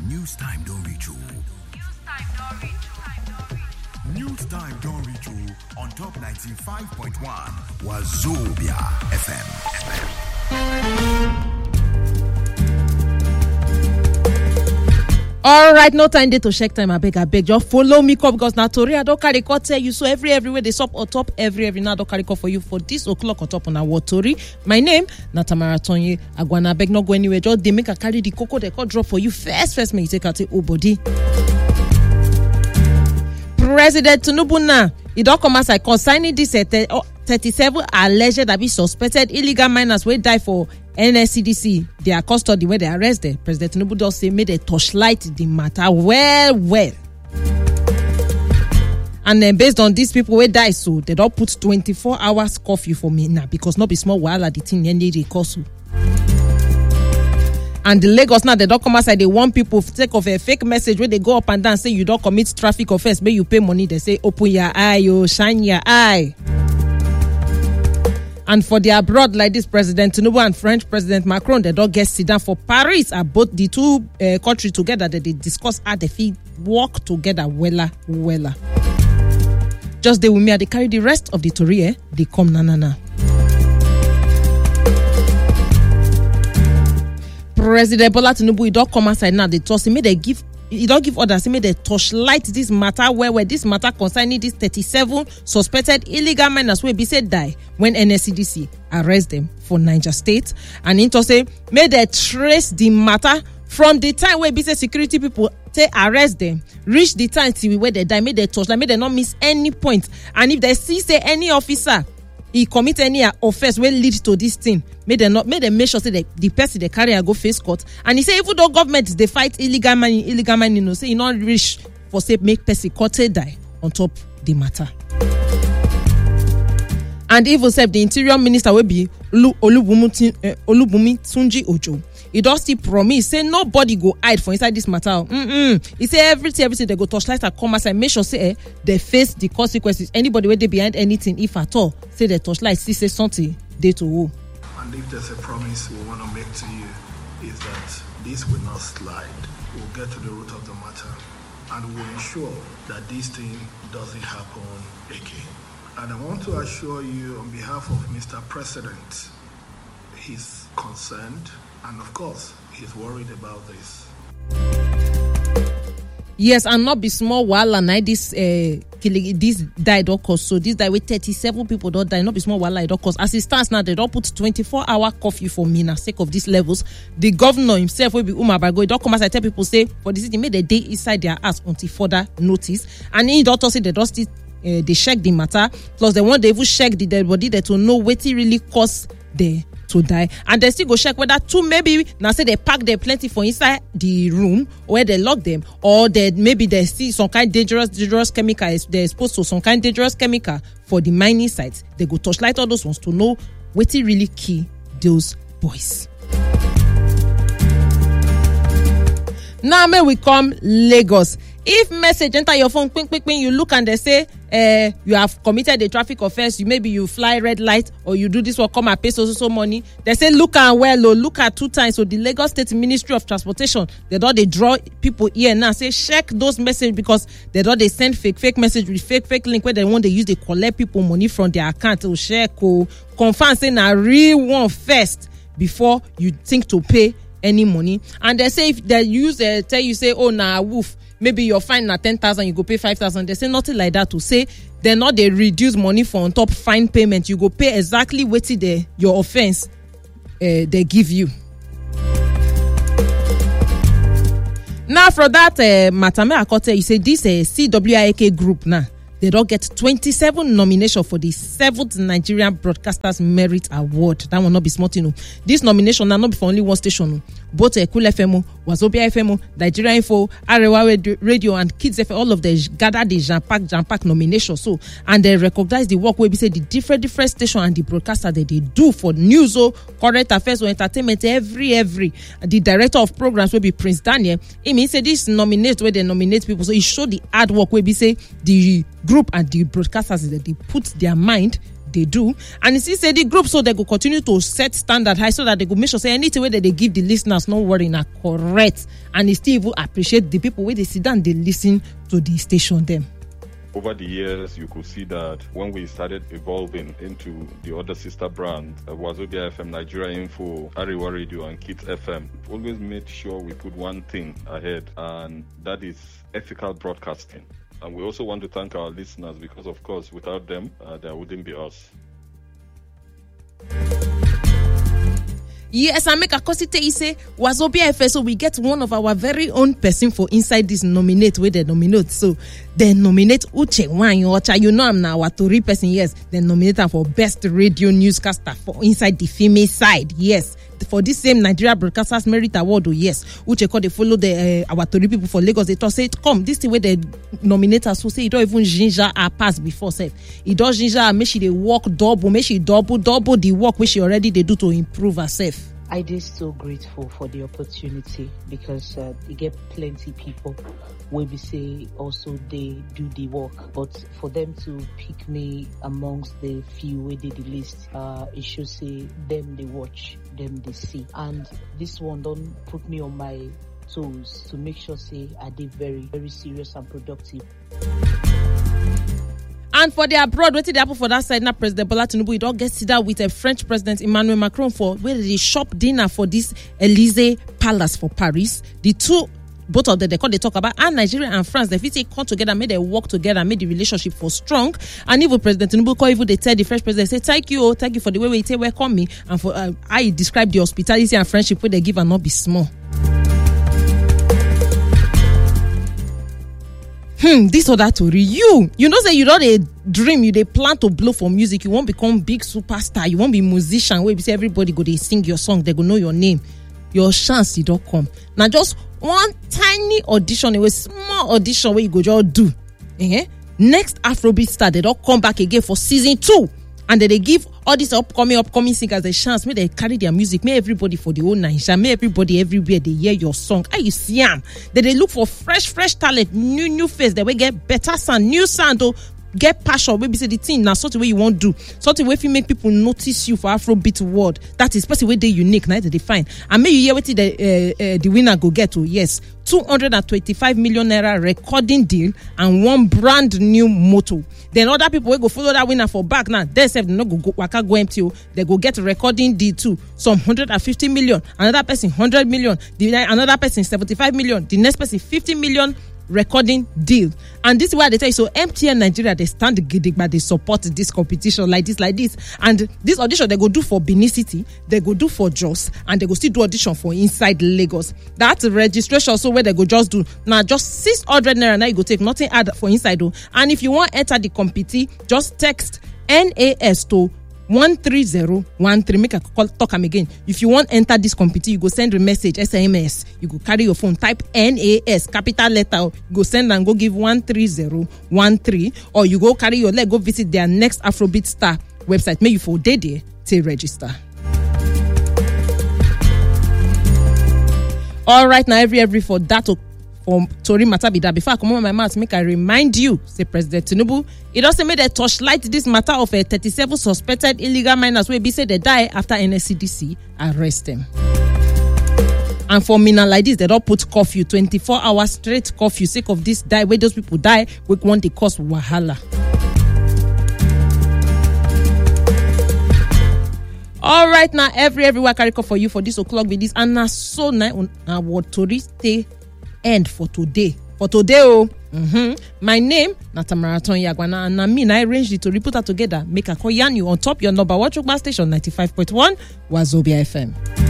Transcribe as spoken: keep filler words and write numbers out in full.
News time don't reach you. News time don't reach you. News time don't reach you on top ninety-five point one Wazobia F M. All right, no time there to check time. I beg, I beg, just follow me up because now Tori I don't carry call tell you so every everywhere they stop on top every every now don't carry call for you for this o'clock on top on our Tori. My name na Tamara Tonye. Agwana beg not go anywhere. Just they make a carry the cocoa they call drop for you first first. Make you take out the old body. President Tinubu now he don't come as I consigning this at thirty-seven alleged that be suspected illegal miners will die for N S C D C, their custody where they arrest them. President Tinubu does say made a torchlight the matter well, well. And then based on these people who die, so they don't put twenty-four hours curfew for me now because not be small while at the thing any they cause. And the Lagos now they don't come outside. They want people to take off a fake message where they go up and down say you don't commit traffic offense, but you pay money. They say open your eye, yo, shine your eye. And for the abroad like this, President Tinubu and French President Macron, they don't get sit down for Paris. Are both the two uh, countries together that they discuss how they feel work together wella wella. Just they with me, they carry the rest of the Tory, eh? They come na na na. President Bola Tinubu, he don't come outside now. They toss him, they give. He don't give orders. He made a torchlight this matter where where this matter concerning this thirty-seven suspected illegal miners will be said die when N S C D C arrest them for Niger State. And into say made they trace the matter from the time where be say security people say arrest them, reach the time till where they die, made they torchlight, made they not miss any point. And if they see say any officer he commit any offense will lead to this thing, made them not made them make sure say that the person they carry and go face court. And he say even though government they fight illegal money, illegal money, you know, say he not reach for say make person court die on top the matter. And even said the interior minister will be Olubumi uh, Olubumi Tunji Ojo. He does still promise say nobody go hide for inside this matter. Mm-mm. He say everything, everything they go touchlight and come and make sure say eh, they face the consequences. Anybody where they behind anything, if at all, say they touchlight, see say something they to who. And if there's a promise we want to make to you, is that this will not slide. We'll get to the root of the matter and we'll ensure that this thing doesn't happen again. And I want to assure you on behalf of Mister President, he's concerned and of course he's worried about this. Yes, and not be small while and this uh killing this died of course. So this died with thirty-seven people don't die, not be small while of course. As it stands now, they don't put twenty-four hour curfew for me na sake of these levels. The governor himself will be Umar Bago. He don't come as I tell people say for the city made a day inside their ass until further notice. And he don't say they don't still uh, they check the matter. Plus they want they even check the dead body there to know what it really caused the to die, and they still go check whether two maybe now say they pack them plenty for inside the room where they lock them, or they maybe they see some kind of dangerous dangerous chemical they're exposed to some kind of dangerous chemical for the mining sites. They go touchlight all those ones to know what it really key those boys. Now may we come Lagos. If message enter your phone, ping, ping, ping, you look and they say uh, you have committed a traffic offense, you maybe you fly red light or you do this or come and pay so so so money. They say look and well or look at two times. So the Lagos State Ministry of Transportation, they don't they draw people here now say check those messages because they don't they send fake fake message with fake fake link where they want they use they collect people money from their account to check or confirm saying a real one first before you think to pay any money. And they say if they use uh, tell you say oh nah woof. Maybe your fine na ten thousand, you go pay five thousand. They say nothing like that to say they're not they reduce money for on top fine payment. You go pay exactly what the your offense uh, they give you. Now for that uh, Matame Akote, you say this uh, C W I A K group now. They don't get twenty-seven nominations for the seventh Nigerian Broadcasters Merit Award. That will not be small, you know. This nomination will not be for only one station. Both uh, Cool F M, Wazobia F M, Nigeria Info, Arewa Radio, and Kids F M, all of them gather the Jean Pack Jean Pack nomination. So, and they recognize the work where we say the different different station and the broadcaster that they do for news or current affairs or entertainment every every. The director of programs will be Prince Daniel. He means say this nominate where they nominate people. So he show the hard work where we say the group and the broadcasters that they put their mind they do. And you see, say the group, so they go continue to set standard high so that they go make sure say anything where they give the listeners, no worry, na correct. And they still even appreciate the people where they sit down, they listen to the station them. Over the years, you could see that when we started evolving into the other sister brands, uh, Wazobia F M, Nigeria Info, Ariwa Radio, and Kids F M, always made sure we put one thing ahead, and that is ethical broadcasting. And we also want to thank our listeners because, of course, without them, uh, there wouldn't be us. Yes, I make a cosite say Wazobia F M, so we get one of our very own person for inside this nominate where they nominate. So they nominate Uche Wanyocha. You know I'm now our Tori person. Yes, they nominate her for best radio newscaster for inside the female side. Yes, for this same Nigeria Broadcasters Merit Award. Oh yes, Uche called they follow the uh, our Tori people for Lagos. They talk say come this the way they nominate us. So say you don't even ginger her pass before self. It does ginger her. Make she they work double. Make she double double the work which she already they do to improve herself. I did so grateful for the opportunity because uh, they get plenty people where we say also they do the work, but for them to pick me amongst the few where they the list, uh, it should say them they watch, them they see, and this one don't put me on my toes to make sure say I did very very serious and productive. And for the abroad, what did happen for that side? Now, President Bola Tinubu, he don't get sit down with a French President Emmanuel Macron for where they shop dinner for this Elysee Palace for Paris. The two, both of them, they call they talk about, and Nigeria and France, they fit come together, made they work together, made the relationship for strong. And even President Tinubu call even they tell the French President, say thank you, thank you for the way we take welcome me, and for uh, I describe the hospitality and friendship where they give and not be small. Hmm, this or that to you. You know, say you don't a dream, you they plan to blow for music, you won't become big superstar, you won't be musician, where you say everybody go they sing your song, they go know your name. Your chance you don't come. Now just one tiny audition, it was small audition where you go just do. Eh? Next Afrobeat star, they don't come back again for season two. And then they give all these upcoming, upcoming singers a chance. May they carry their music. May everybody for the whole Nigeria. May everybody everywhere they hear your song. Are you see them? Then they look for fresh, fresh talent, new, new face. They will get better sound, new sound. Oh, get passion. Maybe say the thing now, sort of way you want to do. Sort of way if you make people notice you for Afrobeat world. That is especially way they unique, now they find. And may you hear what the uh, uh, the winner go get to. Yes, two hundred twenty-five million naira recording deal and one brand new motor. Then other people will go follow that winner for back now. They say they no go go waka go empty. They go get a recording deal too. Some one hundred fifty million. Another person one hundred million. The another person seventy-five million. The next person fifty million. Recording deal. And this is why they tell you, so M T N Nigeria, they stand giddy, but they support this competition like this, like this. And this audition, they go do for Benin City, they go do for Jos, and they go still do audition for inside Lagos. That's registration, so where they go just do. Now, just six hundred naira, now you go take nothing add for inside. Though. And if you want to enter the competition, just text N A S to one three zero one three. Make a call, talk am again. If you want enter this competition, you go send a message, S M S. You go carry your phone, type N A S, capital letter. You go send and go give one three zero one three. Or you go carry your leg, go visit their next Afrobeat Star website. May you for day there to register. All right, now every every for that to from Tori matter be that. Before I come on my mouth, make I remind you, say President Tinubu, it also made a torchlight this matter of a thirty-seven suspected illegal miners where be said they die after N S C D C arrest them. And for Mina like this, they don't put curfew, twenty-four hours straight curfew. Sake of this die, where those people die, we want to cause wahala. All right, now every everywhere carry call for you for this o'clock with this, and now so now uh, what Tori stay end for today. For today, oh, mm-hmm. My name Natamaraton Yagwana, and I mean I arranged it to put that together. Make a call you on top your number. Watch your station ninety-five point one Wazobia F M.